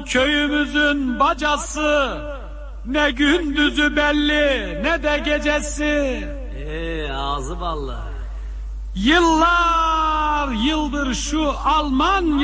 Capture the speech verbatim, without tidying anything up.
köyümüzün bacası, ne gündüzü belli ne de gecesi. Ee, ağzı ballı. Yıllar yıldır şu Alman